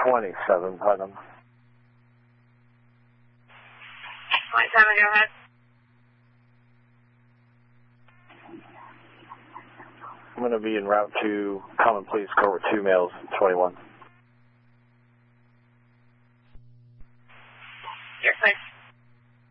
27, Putnam. 27, go ahead. I'm going to be en route to Common Police, Cobra 2 males, 21.